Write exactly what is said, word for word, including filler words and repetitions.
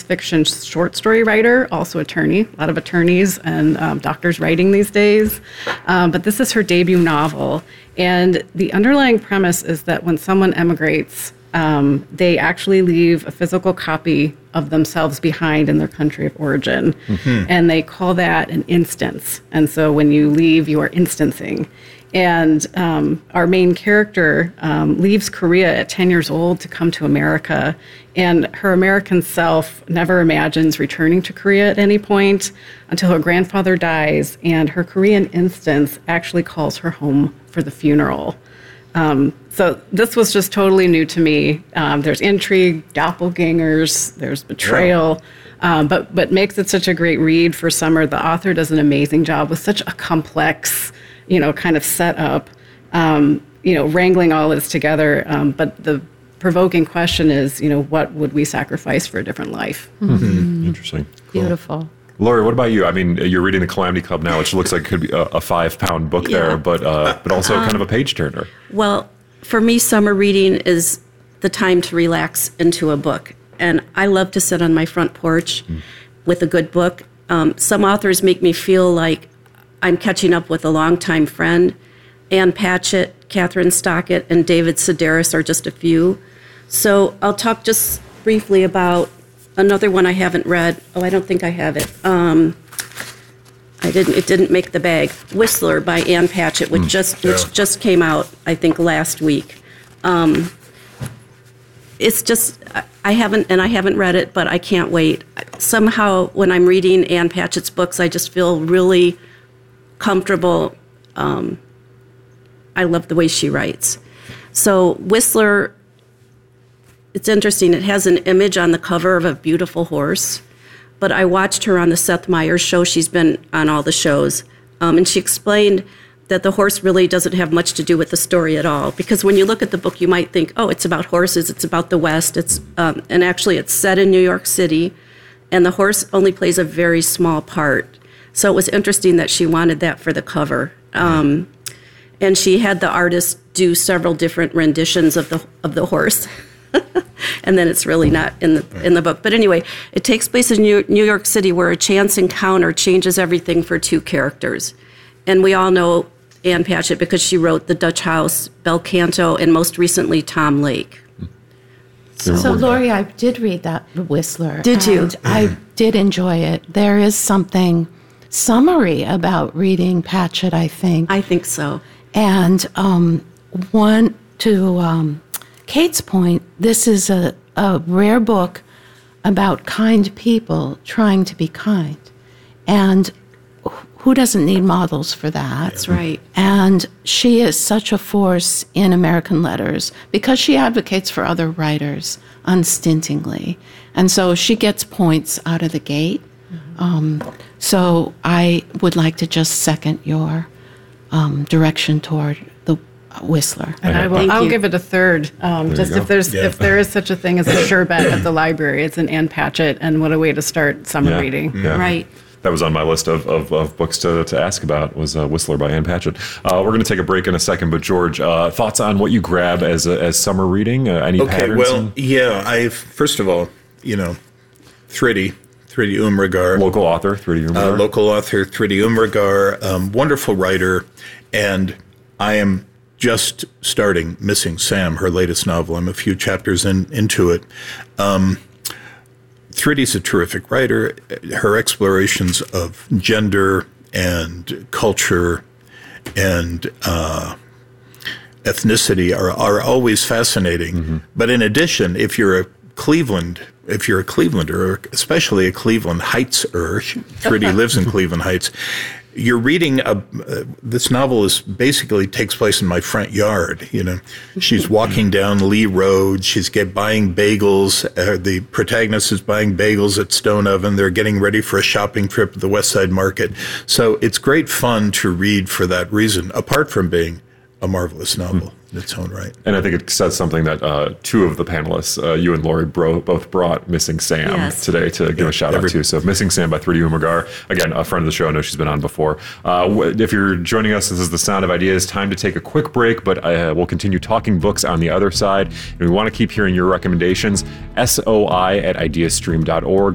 fiction short story writer, also attorney. A lot of attorneys and um, doctors writing these days. Um, but this is her debut novel. And the underlying premise is that when someone emigrates, um, they actually leave a physical copy of themselves behind in their country of origin. Mm-hmm. And they call that an instance. And so when you leave, you are instancing. And um, our main character um, leaves Korea at ten years old to come to America. And her American self never imagines returning to Korea at any point until her grandfather dies. And her Korean instance actually calls her home for the funeral. Um, so this was just totally new to me. Um, there's intrigue, doppelgangers, there's betrayal. Yeah. Um, but, but makes it such a great read for summer. The author does an amazing job with such a complex, you know, kind of set up, um, you know, wrangling all this together. Um, but the provoking question is, you know, what would we sacrifice for a different life? Mm-hmm. Interesting. Cool. Beautiful. Lori, what about you? I mean, you're reading The Calamity Club now, which looks like it could be a, a five-pound book yeah. there, but uh, but also um, kind of a page-turner. Well, for me, summer reading is the time to relax into a book. And I love to sit on my front porch mm. with a good book. Um, some authors make me feel like I'm catching up with a longtime friend. Ann Patchett, Catherine Stockett, and David Sedaris are just a few. So I'll talk just briefly about another one I haven't read. Oh, I don't think I have it. Um, I didn't. It didn't make the bag. Whistler by Ann Patchett, which mm, just yeah. which just came out, I think, last week. Um, it's just I haven't and I haven't read it, but I can't wait. Somehow, when I'm reading Ann Patchett's books, I just feel really comfortable. Um, I love the way she writes. So Whistler. It's interesting. It has an image on the cover of a beautiful horse, but I watched her on the Seth Meyers show. She's been on all the shows, um, and she explained that the horse really doesn't have much to do with the story at all. Because when you look at the book, you might think, oh, it's about horses. It's about the West. It's um, and actually, it's set in New York City, and the horse only plays a very small part. So it was interesting that she wanted that for the cover, um, and she had the artist do several different renditions of the of the horse. And then it's really not in the in the book. But anyway, it takes place in New, New York City, where a chance encounter changes everything for two characters. And we all know Ann Patchett because she wrote The Dutch House, Bel Canto, and most recently Tom Lake. So, so Lori, I did read that Whistler. Did you? And I did enjoy it. There is something summery about reading Patchett, I think. I think so. And um, one to... Um, Kate's point, this is a, a rare book about kind people trying to be kind. And who doesn't need models for that? That's right. And she is such a force in American letters because she advocates for other writers unstintingly. And so she gets points out of the gate. Mm-hmm. Um, so I would like to just second your um, direction toward the Whistler. And I will, I'll give it a third. Um, just if there's yeah. if there is such a thing as a sure bet at the library, it's an Ann Patchett, and what a way to start summer yeah. reading. Yeah. Right. That was on my list of, of, of books to, to ask about, was uh, Whistler by Ann Patchett. Uh, we're going to take a break in a second, but George, uh, thoughts on what you grab as a, as summer reading? Uh, any okay, patterns? well, yeah, I first of all, you know, Thridi, Thridi Umrigar. Local author, Thridi Umrigar. Uh, local author, Thridi Umrigar, um, wonderful writer, and I am just starting Missing Sam, her latest novel. I'm a few chapters in, into it. Um, Thridi's a terrific writer. Her explorations of gender and culture and uh, ethnicity are, are always fascinating. Mm-hmm. But in addition, if you're a Cleveland, if you're a Clevelander, or especially a Cleveland Heights-er, Thridi lives in Cleveland Heights, you're reading a, uh, this novel is basically takes place in my front yard. You know, she's walking down Lee Road. She's get buying bagels. Uh, the protagonist is buying bagels at Stone Oven. They're getting ready for a shopping trip at the West Side Market. So it's great fun to read for that reason, apart from being a marvelous novel in its own right. And I think it says something that uh, two of the panelists, uh, you and Lori, bro- both brought Missing Sam yes. today to give yeah, a shout every- out to. So Missing Sam by Thridi Umrigar. Again, a friend of the show. I know she's been on before. Uh, if you're joining us, this is The Sound of Ideas. Time to take a quick break, but uh, we'll continue talking books on the other side. And we want to keep hearing your recommendations. S O I at ideastream dot org.